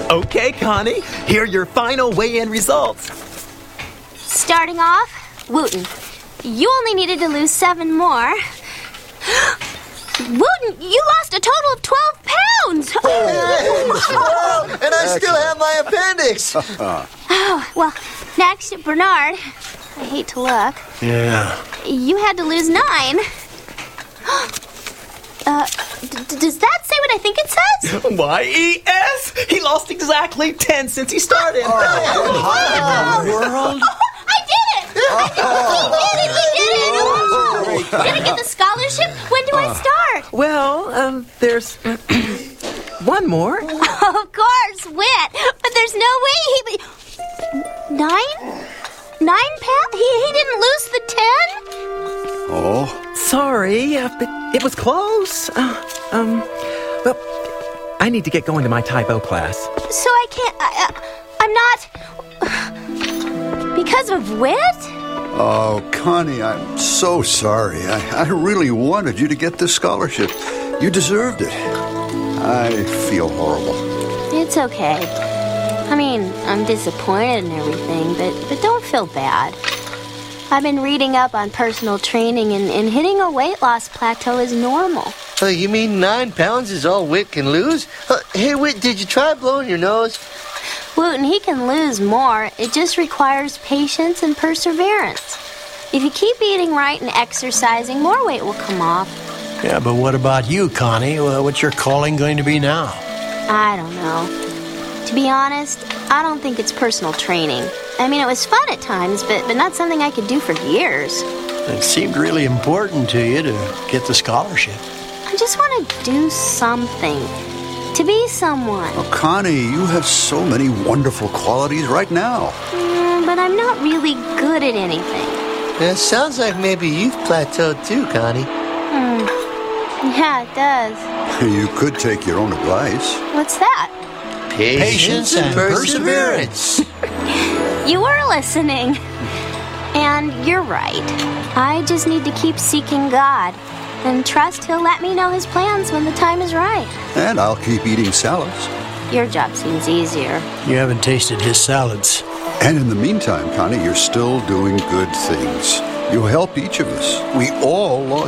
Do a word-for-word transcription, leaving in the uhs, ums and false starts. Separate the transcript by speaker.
Speaker 1: Okay, Connie, here are your final weigh-in results.
Speaker 2: Starting off, Wooten, you only needed to lose seven more. Wooten, you lost a total of twelve pounds.
Speaker 3: Oh, and I still have my appendix.
Speaker 2: Oh, well, next, Bernard. I hate to look.
Speaker 4: Yeah.
Speaker 2: You had to lose nine. uh, d- does that say what I think it says?
Speaker 1: Y E S! He lost exactly ten since he started.
Speaker 4: How in the world?
Speaker 2: Oh, I did it! I did it! We did it! We did it! Did I get the scholarship? When do I start?
Speaker 1: Well, um, there's one more.
Speaker 2: Oh, of course, Wit. But there's no way he... Nine? Nine pounds? He, he didn't lose the ten?
Speaker 5: Oh.
Speaker 1: Sorry, uh, but it was close. Uh, um, well, I need to get going to my Taibo class.
Speaker 2: So I can't... I, uh, I'm not... Because of Wit?
Speaker 5: Oh, Connie, I'm so sorry. I, I really wanted you to get this scholarship. You deserved it. I feel horrible.
Speaker 2: It's okay. I mean, I'm disappointed and everything, but, but don't feel bad. I've been reading up on personal training, and, and hitting a weight loss plateau is normal.
Speaker 3: Uh, you mean nine pounds is all Wit can lose? Uh, hey, Wit, did you try blowing your nose?
Speaker 2: Wooten, he can lose more. It just requires patience and perseverance. If you keep eating right and exercising, more weight will come off.
Speaker 4: Yeah, but what about you, Connie? Well, what's your calling going to be now?
Speaker 2: I don't know. To be honest, I don't think it's personal training. I mean, it was fun at times, but, but not something I could do for years.
Speaker 4: It seemed really important to you to get the scholarship.
Speaker 2: I just want to do something. To be someone.
Speaker 5: Oh, Connie, you have so many wonderful qualities right now.
Speaker 2: Mm, but I'm not really good at anything.
Speaker 3: It sounds like maybe you've plateaued too, Connie.
Speaker 2: Hmm. Yeah, it does.
Speaker 5: You could take your own advice.
Speaker 2: What's that?
Speaker 3: Patience and perseverance.
Speaker 2: You were listening. And you're right. I just need to keep seeking God and trust He'll let me know His plans when the time is right.
Speaker 5: And I'll keep eating salads.
Speaker 2: Your job seems easier.
Speaker 4: You haven't tasted his salads.
Speaker 5: And in the meantime, Connie, you're still doing good things. You helped each of us. We all lost